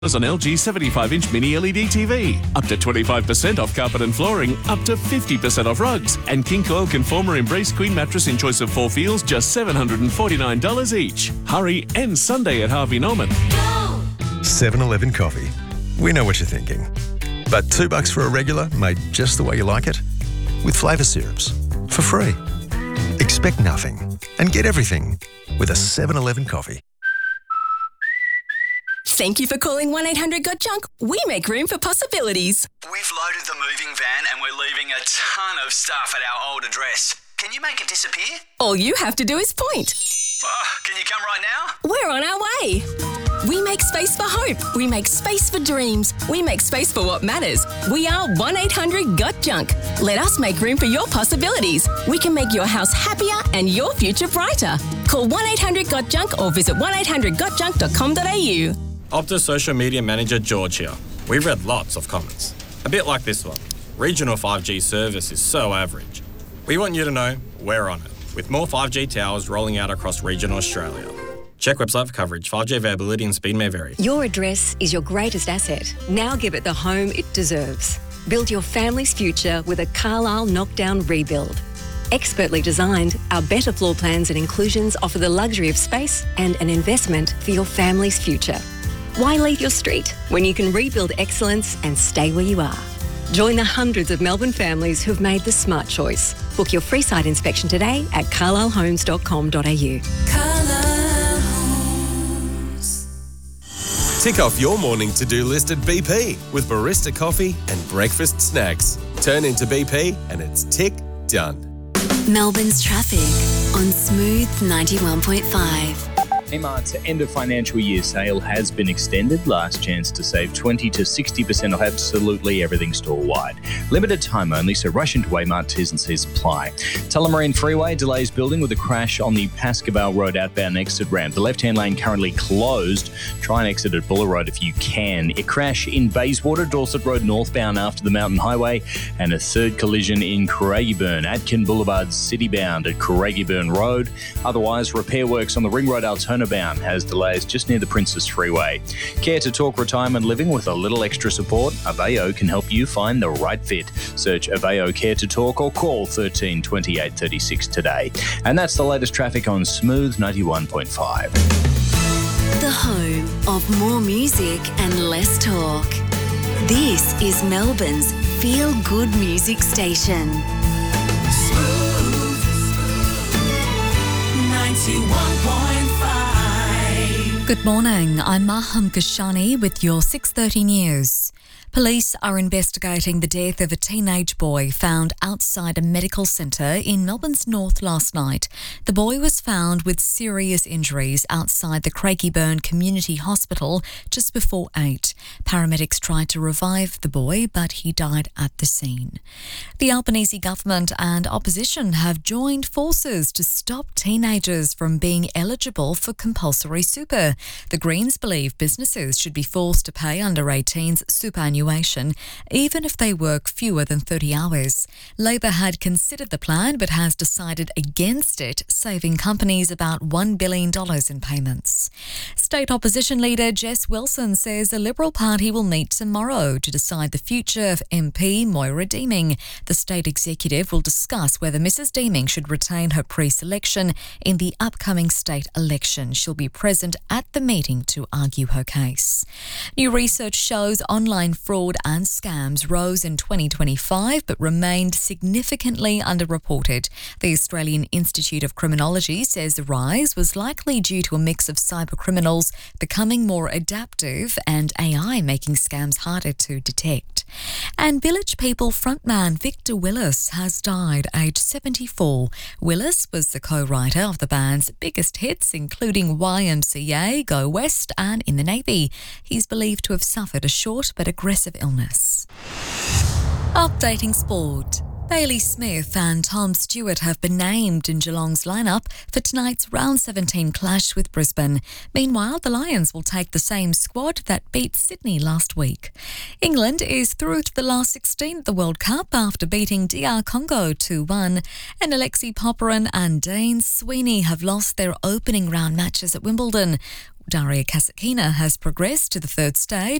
on LG 75-inch mini LED TV, up to 25% off carpet and flooring, up to 50% off rugs, and King Coil Conformer Embrace Queen mattress in choice of 4 feels, just $749 each. Hurry, end Sunday at Harvey Norman. 7-Eleven coffee. We know what you're thinking. But $2 for a regular made just the way you like it? With flavour syrups. For free. Expect nothing and get everything with a 7-Eleven coffee. Thank you for calling 1-800-GOT-JUNK. We make room for possibilities. We've loaded the moving van and we're leaving a ton of stuff at our old address. Can you make it disappear? All you have to do is point. Can you come right now? We're on our way. We make space for hope. We make space for dreams. We make space for what matters. We are 1-800-GOT-JUNK. Let us make room for your possibilities. We can make your house happier and your future brighter. Call 1-800-GOT-JUNK or visit 1800gotjunk.com.au. Optus social media manager George here. We've read lots of comments. A bit like this one. Regional 5G service is so average. We want you to know we're on it, with more 5G towers rolling out across regional Australia. Check website for coverage. 5G availability and speed may vary. Your address is your greatest asset. Now give it the home it deserves. Build your family's future with a Carlisle knockdown rebuild. Expertly designed, our better floor plans and inclusions offer the luxury of space and an investment for your family's future. Why leave your street when you can rebuild excellence and stay where you are? Join the hundreds of Melbourne families who've made the smart choice. Book your free site inspection today at carlislehomes.com.au. Carlisle Homes. Tick off your morning to-do list at BP with barista coffee and breakfast snacks. Turn into BP and it's tick done. Melbourne's traffic on Smooth 91.5. Kmart's end of financial year sale has been extended. Last chance to save 20 to 60% off absolutely everything store-wide. Limited time only, so rush into Waymart. T's and C's apply. Tullamarine Freeway delays building with a crash on the Pascoe Road outbound exit ramp. The left-hand lane currently closed. Try and exit at Buller Road if you can. A crash in Bayswater, Dorset Road northbound after the Mountain Highway, and a third collision in Craigieburn. Atkin Boulevard citybound at Craigieburn Road. Otherwise, repair works on the Ring Road Altona bound has delays just near the Princess Freeway. Care to Talk retirement living with a little extra support? Aveo can help you find the right fit. Search Aveo Care to Talk or call 13 28 36 today. And that's the latest traffic on Smooth 91.5. The home of more music and less talk. This is Melbourne's feel-good music station. Smooth 91.5. Good morning, I'm Maham Kashani with your 6:30 news. Police are investigating the death of a teenage boy found outside a medical centre in Melbourne's north last night. The boy was found with serious injuries outside the Craigieburn Community Hospital just before 8. Paramedics tried to revive the boy, but he died at the scene. The Albanese government and opposition have joined forces to stop teenagers from being eligible for compulsory super. The Greens believe businesses should be forced to pay under 18s superannuation, even if they work fewer than 30 hours. Labor had considered the plan but has decided against it, saving companies about $1 billion in payments. State opposition leader Jess Wilson says the Liberal Party will meet tomorrow to decide the future of MP Moira Deeming. The state executive will discuss whether Mrs Deeming should retain her pre-selection in the upcoming state election. She'll be present at the meeting to argue her case. New research shows online fraud and scams rose in 2025 but remained significantly underreported. The Australian Institute of Criminology says the rise was likely due to a mix of cyber criminals becoming more adaptive and AI making scams harder to detect. And Village People frontman Victor Willis has died aged 74. Willis was the co-writer of the band's biggest hits, including YMCA, Go West and In the Navy. He's believed to have suffered a short but aggressive illness. Updating sport. Bailey Smith and Tom Stewart have been named in Geelong's lineup for tonight's round 17 clash with Brisbane. Meanwhile, the Lions will take the same squad that beat Sydney last week. England is through to the last 16 at the World Cup after beating DR Congo 2-1, and Alexei Popyrin and Dane Sweeney have lost their opening round matches at Wimbledon. Daria Kasatkina has progressed to the third stage